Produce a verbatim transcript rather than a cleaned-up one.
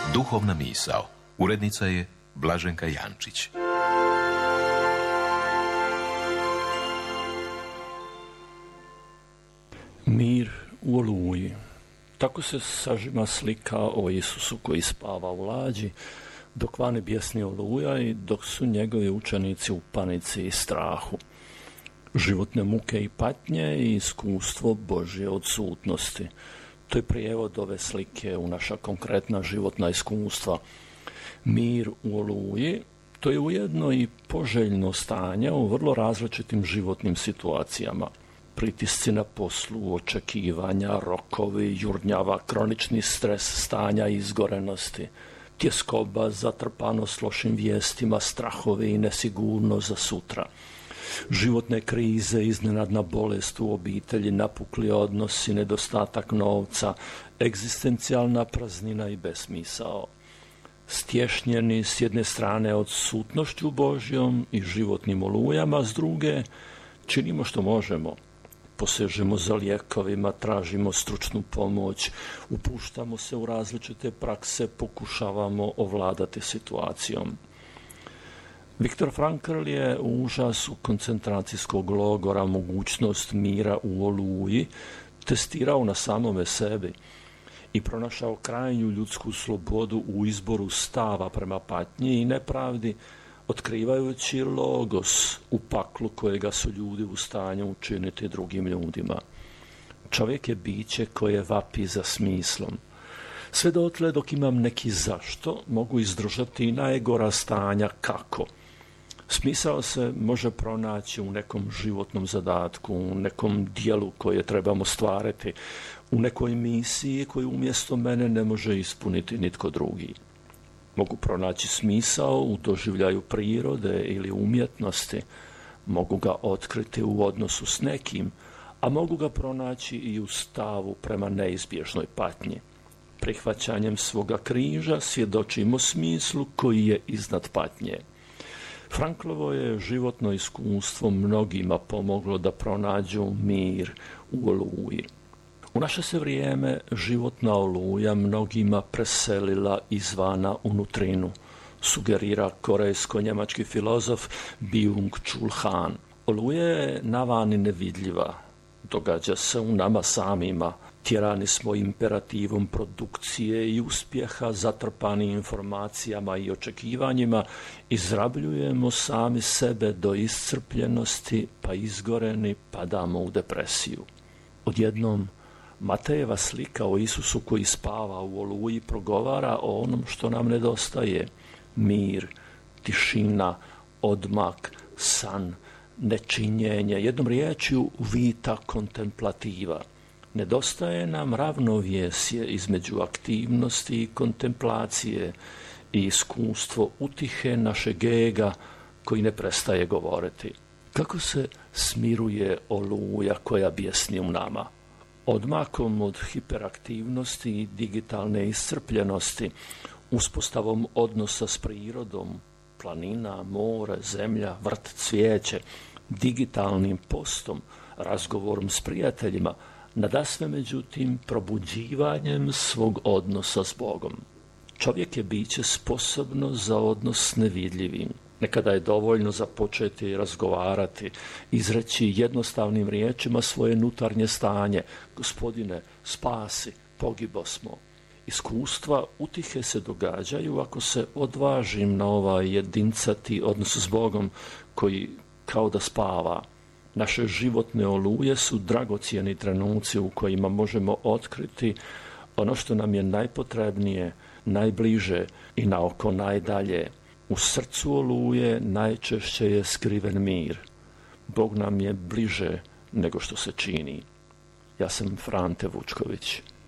Duhovna misao. Urednica je Blaženka Jančić. Mir u oluji. Tako se sažima slika o Isusu koji spava u lađi, dok vani bjesni oluja i dok su njegovi učenici u panici i strahu. Životne muke i patnje i iskustvo Božje odsutnosti. To je prijevod ove slike u naša konkretna životna iskustva. Mir u oluji, to je ujedno i poželjno stanje u vrlo različitim životnim situacijama. Pritisci na poslu, očekivanja, rokovi, jurnjava, kronični stres stanja izgorenosti, tjeskoba, zatrpanost lošim vijestima, strahovi i nesigurnost za sutra. Životne krize, iznenadna bolest u obitelji, napukli odnosi, nedostatak novca, egzistencijalna praznina i besmisao. Stješnjeni s jedne strane odsutnošću Božjom i životnim olujama, s druge činimo što možemo. Posežemo za lijekovima, tražimo stručnu pomoć, upuštamo se u različite prakse, pokušavamo ovladati situacijom. Viktor Frankl je u užasu koncentracijskog logora mogućnost mira u oluji testirao na samome sebi i pronašao krajnju ljudsku slobodu u izboru stava prema patnji i nepravdi, otkrivajući logos u paklu kojega su ljudi u stanju učiniti drugim ljudima. Čovjek je biće koje vapi za smislom. Sve dotle dok imam neki zašto, mogu izdržati i najgora stanja kako. Smisao se može pronaći u nekom životnom zadatku, u nekom dijelu koje trebamo stvariti, u nekoj misiji koju umjesto mene ne može ispuniti nitko drugi. Mogu pronaći smisao u doživljaju prirode ili umjetnosti, mogu ga otkriti u odnosu s nekim, a mogu ga pronaći i u stavu prema neizbježnoj patnji. Prihvaćanjem svoga križa svjedočimo smislu koji je iznad patnje. Franklovo je životno iskustvo mnogima pomoglo da pronađu mir u oluji. U naše se vrijeme životna oluja mnogima preselila izvana unutrinu, sugerira korejsko-njemački filozof Byung-Chul Han. Oluja je navani nevidljiva, događa se u nama samima, tjerani smo imperativom produkcije i uspjeha, zatrpani informacijama i očekivanjima, izrabljujemo sami sebe do iscrpljenosti, pa izgoreni padamo u depresiju. Odjednom Matejeva slika o Isusu koji spava u oluji progovara o onom što nam nedostaje. Mir, tišina, odmak, san, nečinjenje, jednom riječju vita kontemplativa. Nedostaje nam ravnovjesje između aktivnosti i kontemplacije i iskustvo utihe našeg ega koji ne prestaje govoriti. Kako se smiruje oluja koja bjesni u nama? Odmakom od hiperaktivnosti i digitalne iscrpljenosti, uspostavom odnosa s prirodom, planina, more, zemlja, vrt, cvijeće, digitalnim postom, razgovorom s prijateljima, nadasve međutim probuđivanjem svog odnosa s Bogom. Čovjek je biće sposobno za odnos s nevidljivim. Nekada je dovoljno započeti razgovarati, izreći jednostavnim riječima svoje unutarnje stanje. Gospodine, spasi, pogibo smo. Iskustva utihe se događaju ako se odvažim na ovaj jedincati odnos s Bogom koji kao da spava. Naše životne oluje su dragocjeni trenuci u kojima možemo otkriti ono što nam je najpotrebnije, najbliže i na oko najdalje. U srcu oluje najčešće je skriven mir. Bog nam je bliže nego što se čini. Ja sam Frante Vučković.